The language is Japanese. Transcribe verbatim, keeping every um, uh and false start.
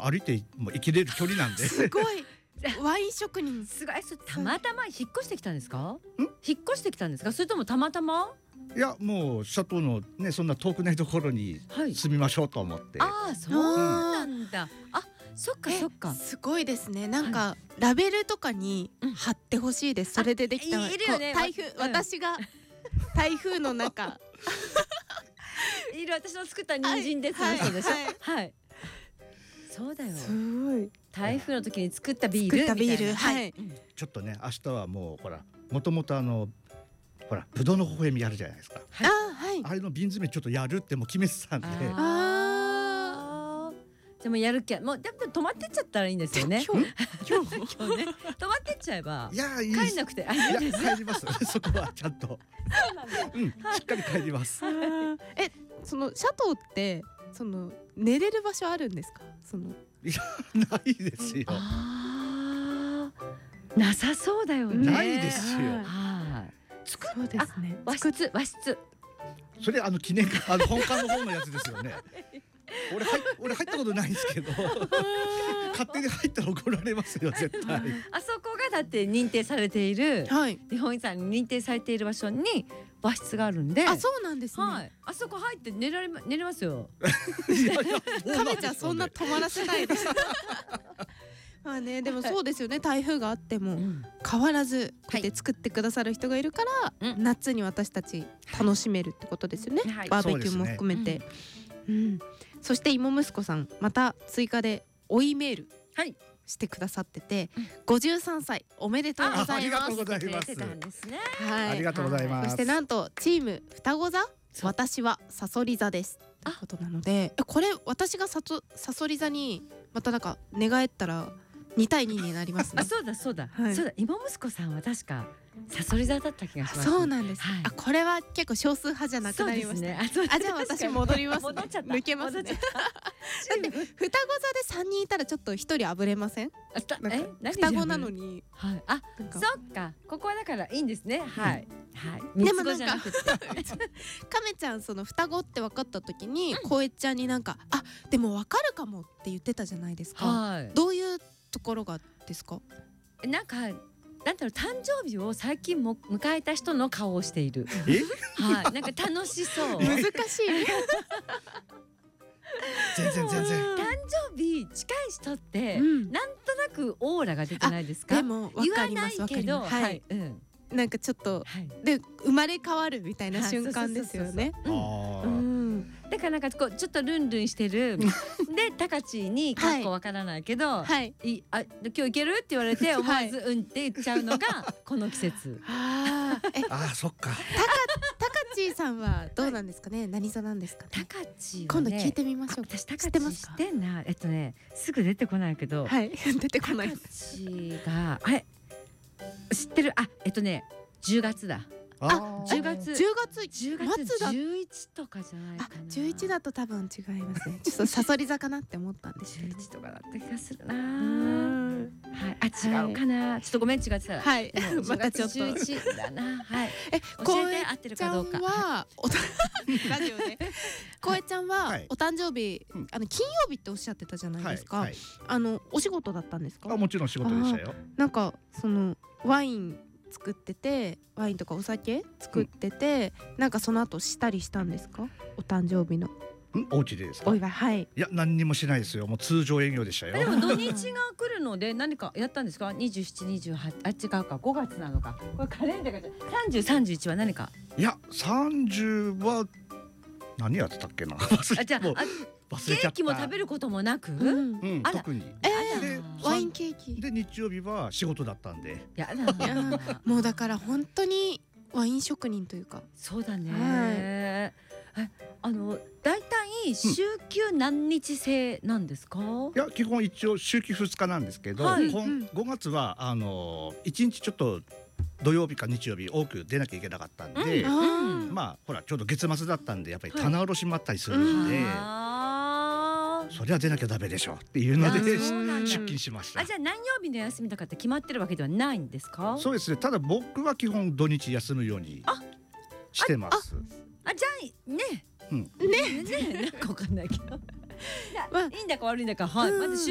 もう歩いてもう生きれる距離なんで。 すごいワイン職人すごい。たまたま引っ越してきたんですか？引っ越してきたんですか？それともたまたま？ いやもうシャトーのねそんな遠くないところに住みましょうと思って、 はい、ああそうなんだ、うん、あそっかそっかすごいですね。なんか、はい、ラベルとかに貼ってほしいです、うん、それでできたいるよね台風、うん、私が台風の中いる私の作った人参です、はい、そうでしょ、はいはい、そうだよすごい台風の時に作ったビール作ったビールはい、 ちょっとね明日はもうほらもともとあのほらブドウの微笑みやるじゃないですか、 はい、あ、はい、 あれの瓶詰めちょっとやるってもう決めてたんで、 あでもやる気もうでも止まってっちゃったらいいんですよね。 今日今日今日ね止まってっちゃえばいやいい帰んなくてあいいいですや帰りますそこはちゃんとうん、しっかり帰ります。 えそのシャトーってその寝れる場所あるんですか？そのいやないですよ。 あなさそうだよね。 ないですよ。 はい。 作そうですね。 和室和室。 それあの記念館あの本館の方のやつですよね。俺入俺入ったことないんですけど勝手に入ったら怒られますよ絶対。 あそこがだって認定されている、はい、日本遺産に認定されている場所に和室があるんで。 あそうなんですね、 はい、あそこ入って寝られ寝れますよ。 カメちゃんそんな止まらせないですまあねでもそうですよね台風があっても変わらずこうやって作ってくださる人がいるから、はい、夏に私たち楽しめるってことですよね、はい、バーベキューも含めて、ねうんうん、そして芋息子さんまた追加でおいメールしてくださってて、はい、ごじゅうさんさいおめでとうございます。 ありがとうございます。 はい、 ありがとうございます。 そしてなんとチーム双子座私はサソリ座ですということなのでこれ私がサソリ座にまたなんか寝返ったらにたいにになりますね。 あそうだそうだ、はい、そうだ芋息子さんは確かサソリ座だった気がします。 そうなんです、はい、あこれは結構少数派じゃなくなりました、ね、あ, あじゃあ私戻ります、ね、 戻っちゃった抜けますねだって双子座でさんにんいたらちょっとひとりあぶれません？え双子なのに、 はい、あそっかここはだからいいんですね。はい、はい、でもなんかカメちゃんその双子って分かった時にこえちゃんになんかあでも分かるかもって言ってたじゃないですか、はい、どういうところがですか？ なんかなんだろう誕生日を最近も迎えた人の顔をしている。 えはい、なんか楽しそう難しい全然全然誕生日近い人って、うん、なんとなくオーラが出てないですか？ でも分かります言わないけどはい、はいうん、なんかちょっと、はい、で生まれ変わるみたいな瞬間ですよね。 だからなんかこうちょっとルンルンしてるでタカチにかっこわからないけど、はい、いあ今日行けるって言われて思わずうんって言っちゃうのがこの季節。 あえあそっか。 タカチーさんはどうなんですかね、はい、何座なんですかね。 タカチー、ね、 今度聞いてみましょう。 私タカチー知ってんな。えっとねすぐ出てこないけど、 はい、出てこない。 タカチーがあれ知ってるあえっとねじゅうがつだ。 あ、じゅうがつじゅうがつじゅうがつじゅういちとかじゃないかな。 あ、じゅういちだと多分違いますね。ちょっとサソリ座かなって思ったんですけど。 じゅういちとかだった気がするな。はい、あ違うかな。ちょっとごめん違ってたら。 はい。またちょっとじゅういちだな。はい。 え、 教えて合ってるかどうか。 はラジオで。こえちゃんはお誕生日あの金曜日っておっしゃってたじゃないですか。あのお仕事だったんですか？ あ、もちろん仕事でしたよ。 なんかそのワイン作っててワインとかお酒作ってて、うん、なんかその後したりしたんですか？お誕生日のんお家でですか？ お祝い、はい。 いや何にもしないですよ。もう通常営業でしたよ。 でも土日が来るので何かやったんですか？にじゅうしち、にじゅうはちあ違うかごがつなのか。これカレンダーがさんじゅう、さんじゅういちは何か？ いやさんじゅうは何やってたっけな。 あじゃあケーキも食べることもなく、うんうん、特に、 えー、ワインケーキで日曜日は仕事だったんでやだもうだから本当にワイン職人というかそうだね、はい、あのだいたい週休何日制なんですか？うん、 いや基本一応週休ふつかなんですけど、はい、ごがつはあのいちにちちょっと土曜日か日曜日多く出なきゃいけなかったんで、うん、まあほらちょうど月末だったんでやっぱり棚卸しもあったりするんで、はい、そりゃ出なきゃダメでしょっていうので出勤しました。 あじゃあ何曜日の休みとかって決まってるわけではないんですか？ そうですね。ただ僕は基本土日休むようにしてます。 あ, あ, あじゃあね、 うん、 ねねなんかわかんないけどいや、まあ、いいんだか悪いんだか、はい、まず